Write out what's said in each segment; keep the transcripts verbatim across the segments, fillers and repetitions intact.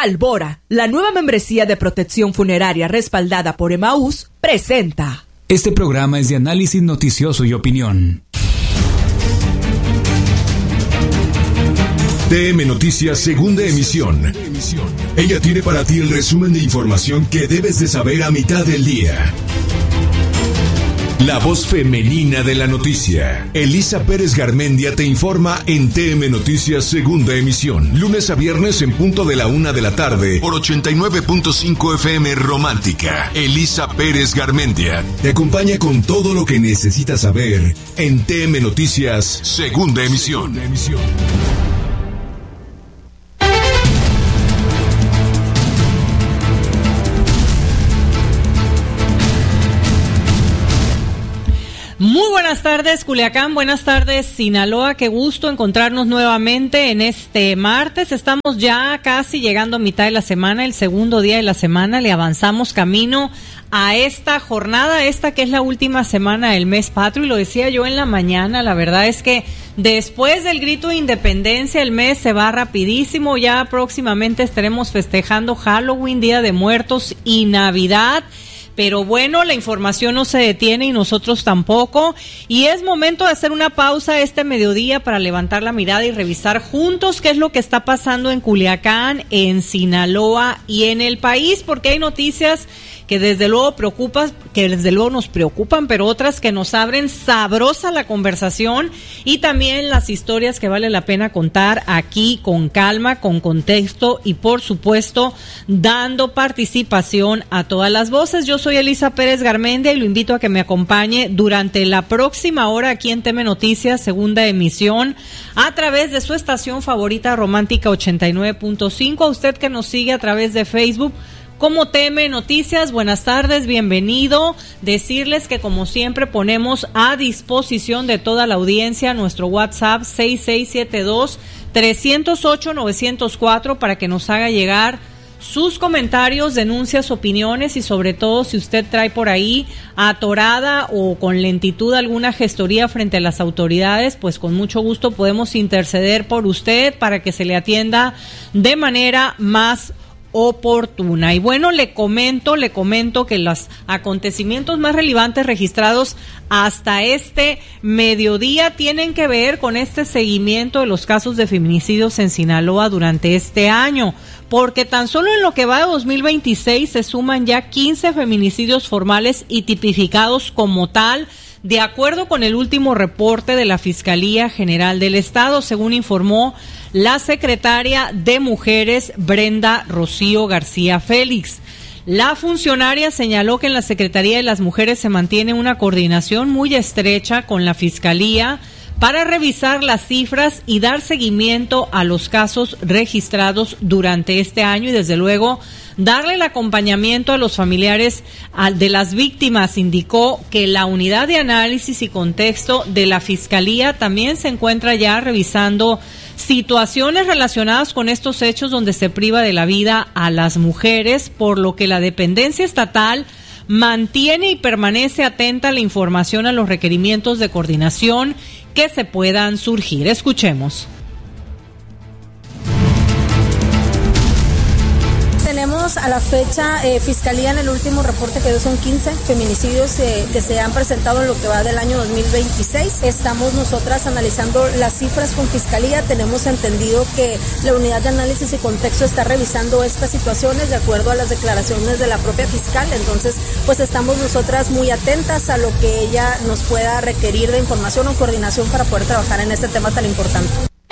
Albora, la nueva membresía de protección funeraria respaldada por Emaús, presenta. Este programa es de análisis noticioso y opinión. T M Noticias, segunda emisión. Ella tiene para ti el resumen de información que debes de saber a mitad del día. La voz femenina de la noticia. Elisa Pérez Garmendia te informa en T M Noticias, segunda emisión. Lunes a viernes en punto de la una de la tarde por ochenta y nueve punto cinco F M Romántica. Elisa Pérez Garmendia te acompaña con todo lo que necesitas saber en T M Noticias, segunda emisión. Muy buenas tardes, Culiacán, buenas tardes, Sinaloa, qué gusto encontrarnos nuevamente en este martes. Estamos ya casi llegando a mitad de la semana, el segundo día de la semana, le avanzamos camino a esta jornada, esta que es la última semana del mes patrio, y lo decía yo en la mañana, la verdad es que después del grito de independencia el mes se va rapidísimo, ya próximamente estaremos festejando Halloween, Día de Muertos y Navidad. Pero bueno, la información no se detiene y nosotros tampoco. Y es momento de hacer una pausa este mediodía para levantar la mirada y revisar juntos qué es lo que está pasando en Culiacán, en Sinaloa y en el país, porque hay noticias que desde luego preocupan, que desde luego nos preocupan, pero otras que nos abren sabrosa la conversación y también las historias que vale la pena contar aquí con calma, con contexto y por supuesto dando participación a todas las voces. Yo soy Elisa Pérez Garmendia y lo invito a que me acompañe durante la próxima hora aquí en T M Noticias, segunda emisión, a través de su estación favorita Romántica ochenta y nueve punto cinco. A usted que nos sigue a través de Facebook como T M Noticias, buenas tardes, bienvenido. Decirles que como siempre ponemos a disposición de toda la audiencia nuestro WhatsApp seis seis siete dos, tres cero ocho, nueve cero cuatro para que nos haga llegar sus comentarios, denuncias, opiniones y sobre todo si usted trae por ahí atorada o con lentitud alguna gestoría frente a las autoridades, pues con mucho gusto podemos interceder por usted para que se le atienda de manera más oportuna. Y bueno, le comento, le comento que los acontecimientos más relevantes registrados hasta este mediodía tienen que ver con este seguimiento de los casos de feminicidios en Sinaloa durante este año, porque tan solo en lo que va de dos mil veintiséis se suman ya quince feminicidios formales y tipificados como tal, de acuerdo con el último reporte de la Fiscalía General del Estado, según informó la secretaria de Mujeres, Brenda Rocío García Félix. La funcionaria señaló que en la Secretaría de las Mujeres se mantiene una coordinación muy estrecha con la Fiscalía para revisar las cifras y dar seguimiento a los casos registrados durante este año y desde luego darle el acompañamiento a los familiares de las víctimas. Indicó que la unidad de análisis y contexto de la Fiscalía también se encuentra ya revisando situaciones relacionadas con estos hechos donde se priva de la vida a las mujeres, por lo que la dependencia estatal mantiene y permanece atenta a la información a los requerimientos de coordinación que se puedan surgir. Escuchemos. Tenemos a la fecha, eh, Fiscalía en el último reporte que dio son quince feminicidios eh, que se han presentado en lo que va del año dos mil veintiséis. Estamos nosotras analizando las cifras con Fiscalía. Tenemos entendido que la unidad de análisis y contexto está revisando estas situaciones de acuerdo a las declaraciones de la propia fiscal. Entonces, pues estamos nosotras muy atentas a lo que ella nos pueda requerir de información o coordinación para poder trabajar en este tema tan importante.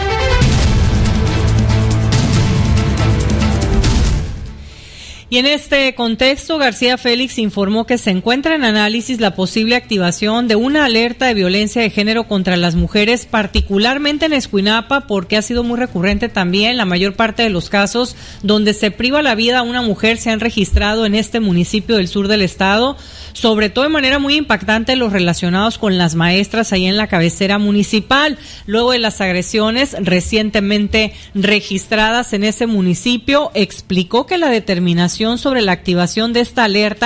Y en este contexto, García Félix informó que se encuentra en análisis la posible activación de una alerta de violencia de género contra las mujeres, particularmente en Escuinapa, porque ha sido muy recurrente también. La mayor parte de los casos donde se priva la vida a una mujer se han registrado en este municipio del sur del estado, sobre todo de manera muy impactante los relacionados con las maestras ahí en la cabecera municipal, luego de las agresiones recientemente registradas en ese municipio. Explicó que la determinación sobre la activación de esta alerta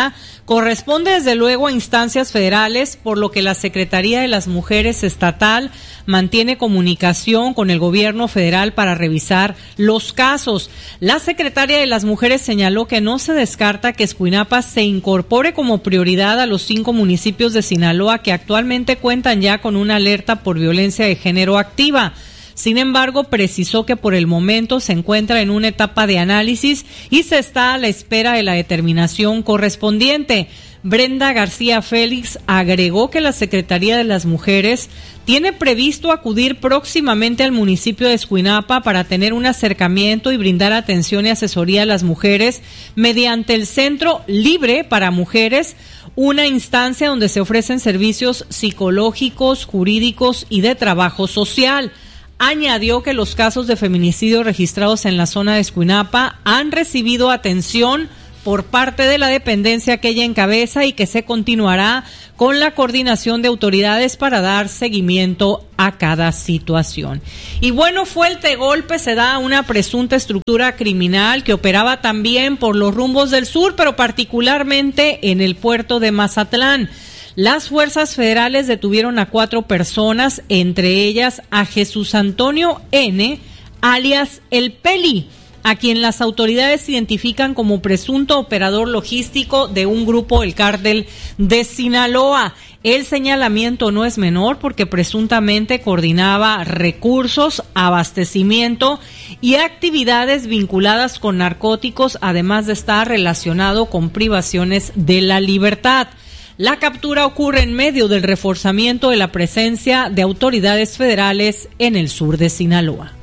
corresponde desde luego a instancias federales, por lo que la Secretaría de las Mujeres Estatal mantiene comunicación con el gobierno federal para revisar los casos. La secretaria de las Mujeres señaló que no se descarta que Escuinapa se incorpore como prioridad a los cinco municipios de Sinaloa que actualmente cuentan ya con una alerta por violencia de género activa. Sin embargo, precisó que por el momento se encuentra en una etapa de análisis y se está a la espera de la determinación correspondiente. Brenda García Félix agregó que la Secretaría de las Mujeres tiene previsto acudir próximamente al municipio de Escuinapa para tener un acercamiento y brindar atención y asesoría a las mujeres mediante el Centro Libre para Mujeres, una instancia donde se ofrecen servicios psicológicos, jurídicos y de trabajo social. Añadió que los casos de feminicidio registrados en la zona de Escuinapa han recibido atención por parte de la dependencia que ella encabeza y que se continuará con la coordinación de autoridades para dar seguimiento a cada situación. Y bueno, fuerte golpe se da a una presunta estructura criminal que operaba también por los rumbos del sur, pero particularmente en el puerto de Mazatlán. Las fuerzas federales detuvieron a cuatro personas, entre ellas a Jesús Antonio N., alias El Peli, a quien las autoridades identifican como presunto operador logístico de un grupo del cártel de Sinaloa. El señalamiento no es menor porque presuntamente coordinaba recursos, abastecimiento y actividades vinculadas con narcóticos, además de estar relacionado con privaciones de la libertad. La captura ocurre en medio del reforzamiento de la presencia de autoridades federales en el sur de Sinaloa.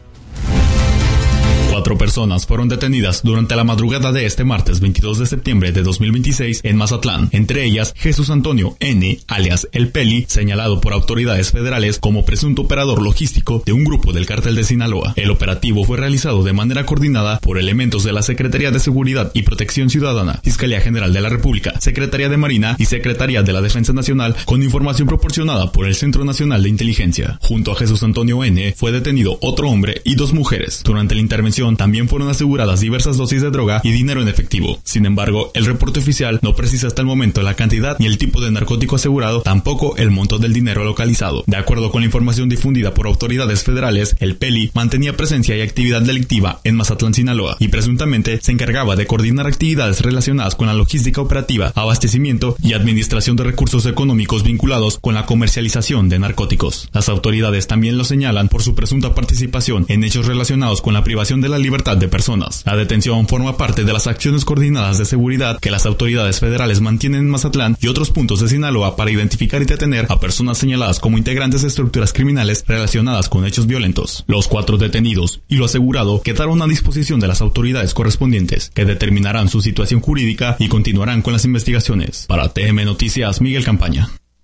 Cuatro personas fueron detenidas durante la madrugada de este martes veintidós de septiembre de dos mil veintiséis en Mazatlán, entre ellas Jesús Antonio N., alias El Peli, señalado por autoridades federales como presunto operador logístico de un grupo del cártel de Sinaloa. El operativo fue realizado de manera coordinada por elementos de la Secretaría de Seguridad y Protección Ciudadana, Fiscalía General de la República, Secretaría de Marina y Secretaría de la Defensa Nacional, con información proporcionada por el Centro Nacional de Inteligencia. Junto a Jesús Antonio N. fue detenido otro hombre y dos mujeres. Durante la intervención también fueron aseguradas diversas dosis de droga y dinero en efectivo. Sin embargo, el reporte oficial no precisa hasta el momento la cantidad ni el tipo de narcótico asegurado, tampoco el monto del dinero localizado. De acuerdo con la información difundida por autoridades federales, El Peli mantenía presencia y actividad delictiva en Mazatlán, Sinaloa, y presuntamente se encargaba de coordinar actividades relacionadas con la logística operativa, abastecimiento y administración de recursos económicos vinculados con la comercialización de narcóticos. Las autoridades también lo señalan por su presunta participación en hechos relacionados con la privación de la libertad de personas. La detención forma parte de las acciones coordinadas de seguridad que las autoridades federales mantienen en Mazatlán y otros puntos de Sinaloa para identificar y detener a personas señaladas como integrantes de estructuras criminales relacionadas con hechos violentos. Los cuatro detenidos y lo asegurado quedaron a disposición de las autoridades correspondientes, que determinarán su situación jurídica y continuarán con las investigaciones. Para T M Noticias, Miguel Campaña.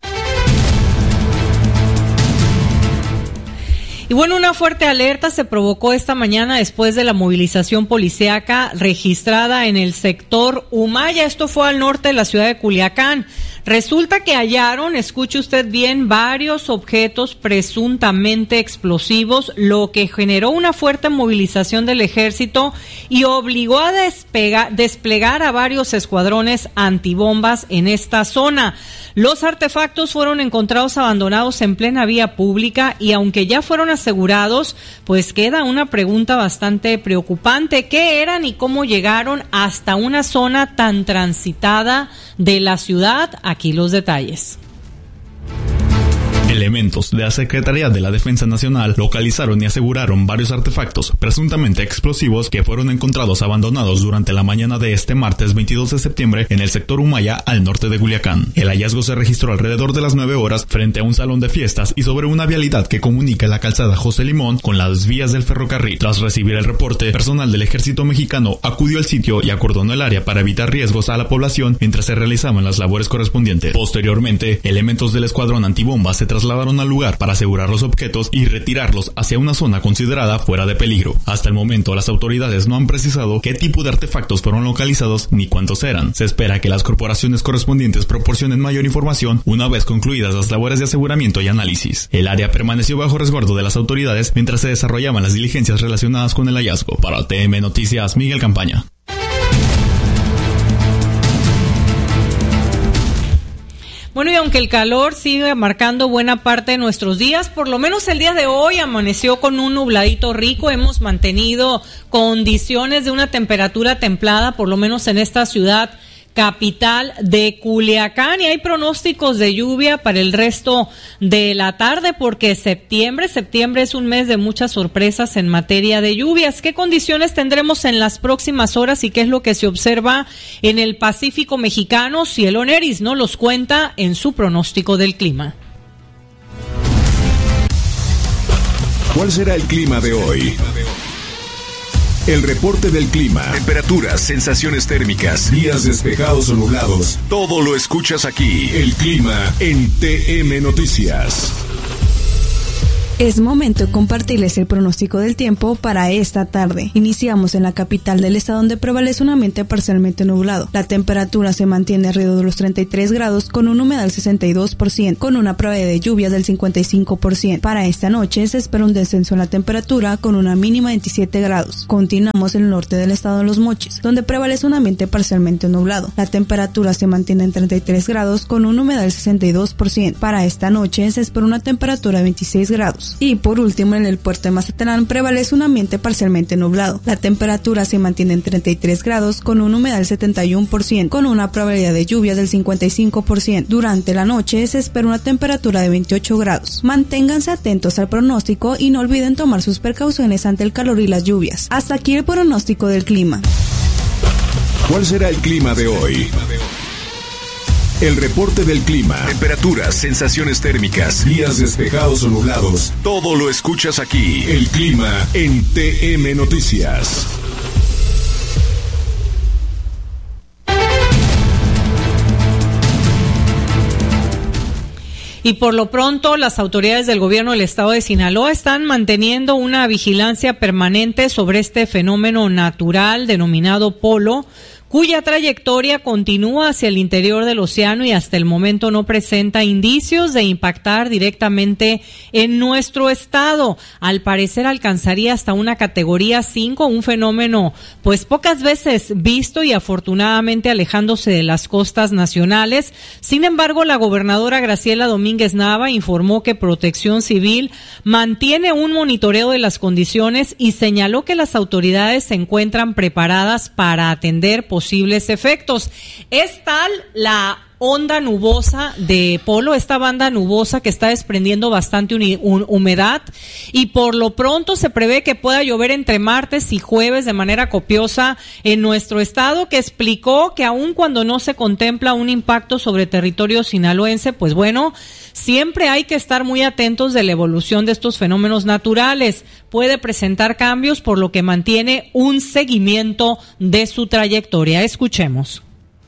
Y bueno, una fuerte alerta se provocó esta mañana después de la movilización policíaca registrada en el sector Humaya. Esto fue al norte de la ciudad de Culiacán. Resulta que hallaron, escuche usted bien, varios objetos presuntamente explosivos, lo que generó una fuerte movilización del ejército y obligó a despega, desplegar a varios escuadrones antibombas en esta zona. Los artefactos fueron encontrados abandonados en plena vía pública y aunque ya fueron asegurados, pues queda una pregunta bastante preocupante. ¿Qué eran y cómo llegaron hasta una zona tan transitada de la ciudad? Aquí los detalles. Elementos de la Secretaría de la Defensa Nacional localizaron y aseguraron varios artefactos presuntamente explosivos que fueron encontrados abandonados durante la mañana de este martes veintidós de septiembre en el sector Humaya, al norte de Culiacán. El hallazgo se registró alrededor de las nueve horas frente a un salón de fiestas y sobre una vialidad que comunica la calzada José Limón con las vías del ferrocarril. Tras recibir el reporte, personal del Ejército Mexicano acudió al sitio y acordonó el área para evitar riesgos a la población mientras se realizaban las labores correspondientes. Posteriormente, elementos del escuadrón antibombas se trasladaron al lugar para asegurar los objetos y retirarlos hacia una zona considerada fuera de peligro. Hasta el momento, las autoridades no han precisado qué tipo de artefactos fueron localizados ni cuántos eran. Se espera que las corporaciones correspondientes proporcionen mayor información una vez concluidas las labores de aseguramiento y análisis. El área permaneció bajo resguardo de las autoridades mientras se desarrollaban las diligencias relacionadas con el hallazgo. Para T M Noticias, Miguel Campaña. Bueno, y aunque el calor sigue marcando buena parte de nuestros días, por lo menos el día de hoy amaneció con un nubladito rico. Hemos mantenido condiciones de una temperatura templada, por lo menos en esta ciudad capital de Culiacán, y hay pronósticos de lluvia para el resto de la tarde porque septiembre, septiembre es un mes de muchas sorpresas en materia de lluvias. ¿Qué condiciones tendremos en las próximas horas y qué es lo que se observa en el Pacífico mexicano? Cielo Neris nos los cuenta en su pronóstico del clima. ¿Cuál será el clima de hoy? El reporte del clima, temperaturas, sensaciones térmicas, días despejados o nublados. Todo lo escuchas aquí. El clima en T M Noticias. Es momento de compartirles el pronóstico del tiempo para esta tarde. Iniciamos en la capital del estado, donde prevalece un ambiente parcialmente nublado. La temperatura se mantiene alrededor de los treinta y tres grados, con una humedad del sesenta y dos por ciento, con una probabilidad de lluvias del cincuenta y cinco por ciento. Para esta noche se espera un descenso en la temperatura con una mínima de veintisiete grados. Continuamos en el norte del estado de Los Mochis, donde prevalece un ambiente parcialmente nublado. La temperatura se mantiene en treinta y tres grados, con una humedad del sesenta y dos por ciento. Para esta noche se espera una temperatura de veintiséis grados. Y por último, en el puerto de Mazatlán prevalece un ambiente parcialmente nublado. La temperatura se mantiene en treinta y tres grados, con una humedad del setenta y uno por ciento, con una probabilidad de lluvias del cincuenta y cinco por ciento. Durante la noche se espera una temperatura de veintiocho grados. Manténganse atentos al pronóstico y no olviden tomar sus precauciones ante el calor y las lluvias. Hasta aquí el pronóstico del clima. ¿Cuál será el clima de hoy? El reporte del clima, temperaturas, sensaciones térmicas, días despejados o nublados. Todo lo escuchas aquí. El clima en T M Noticias. Y por lo pronto, las autoridades del gobierno del estado de Sinaloa están manteniendo una vigilancia permanente sobre este fenómeno natural denominado Polo, cuya trayectoria continúa hacia el interior del océano y hasta el momento no presenta indicios de impactar directamente en nuestro estado. Al parecer alcanzaría hasta una categoría cinco, un fenómeno pues pocas veces visto y afortunadamente alejándose de las costas nacionales. Sin embargo, la gobernadora Graciela Domínguez Nava informó que Protección Civil mantiene un monitoreo de las condiciones y señaló que las autoridades se encuentran preparadas para atender posibles efectos. Es tal la onda nubosa de Polo, esta banda nubosa que está desprendiendo bastante humedad, y por lo pronto se prevé que pueda llover entre martes y jueves de manera copiosa en nuestro estado, que explicó que aun cuando no se contempla un impacto sobre territorio sinaloense, pues bueno, siempre hay que estar muy atentos de la evolución de estos fenómenos naturales. Puede presentar cambios, por lo que mantiene un seguimiento de su trayectoria. Escuchemos.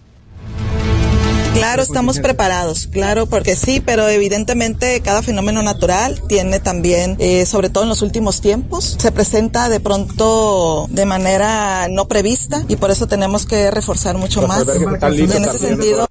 Claro, estamos preparados, claro, porque sí, pero evidentemente cada fenómeno natural tiene también, eh, sobre todo en los últimos tiempos, se presenta de pronto de manera no prevista y por eso tenemos que reforzar mucho más. Y en ese sentido...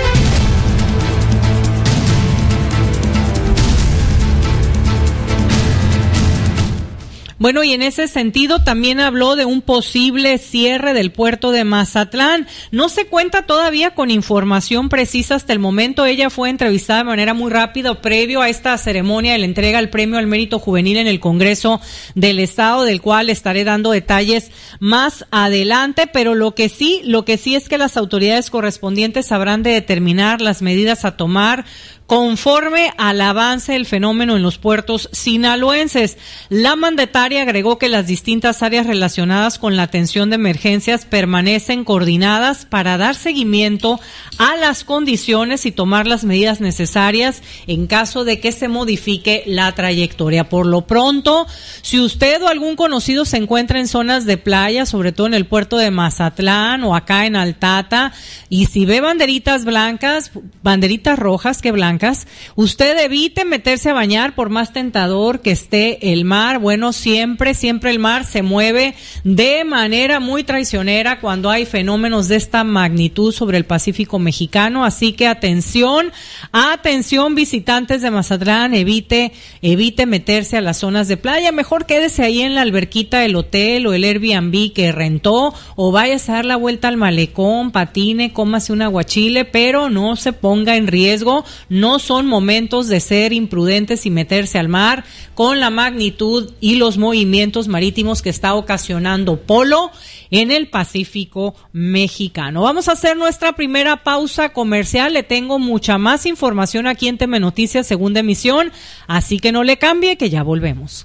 Bueno, y en ese sentido también habló de un posible cierre del puerto de Mazatlán. No se cuenta todavía con información precisa hasta el momento. Ella fue entrevistada de manera muy rápida previo a esta ceremonia de la entrega del Premio al Mérito Juvenil en el Congreso del Estado, del cual estaré dando detalles más adelante, pero lo que sí, lo que sí es que las autoridades correspondientes habrán de determinar las medidas a tomar conforme al avance del fenómeno en los puertos sinaloenses. La mandataria agregó que las distintas áreas relacionadas con la atención de emergencias permanecen coordinadas para dar seguimiento a las condiciones y tomar las medidas necesarias en caso de que se modifique la trayectoria. Por lo pronto, si usted o algún conocido se encuentra en zonas de playa, sobre todo en el puerto de Mazatlán o acá en Altata, y si ve banderitas blancas, banderitas rojas que blancas, blancas. Usted evite meterse a bañar por más tentador que esté el mar. Bueno, siempre, siempre el mar se mueve de manera muy traicionera cuando hay fenómenos de esta magnitud sobre el Pacífico mexicano. Así que atención, atención visitantes de Mazatlán, evite, evite meterse a las zonas de playa. Mejor quédese ahí en la alberquita del hotel o el Airbnb que rentó, o vayas a dar la vuelta al malecón, patine, cómase un aguachile, pero no se ponga en riesgo. No son momentos de ser imprudentes y meterse al mar con la magnitud y los movimientos marítimos que está ocasionando Polo en el Pacífico mexicano. Vamos a hacer nuestra primera pausa comercial. Le tengo mucha más información aquí en T M Noticias, segunda emisión, así que no le cambie, que ya volvemos.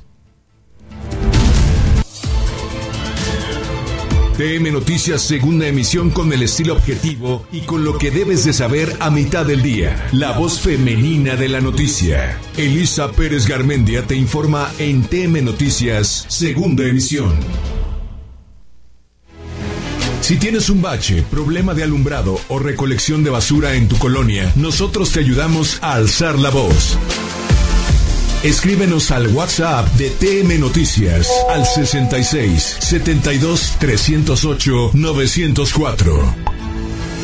T M Noticias, segunda emisión, con el estilo objetivo y con lo que debes de saber a mitad del día. La voz femenina de la noticia. Elisa Pérez Garmendia te informa en T M Noticias, segunda emisión. Si tienes un bache, problema de alumbrado o recolección de basura en tu colonia, nosotros te ayudamos a alzar la voz. Escríbenos al WhatsApp de T M Noticias al sesenta y seis, setenta y dos, trescientos ocho, novecientos cuatro.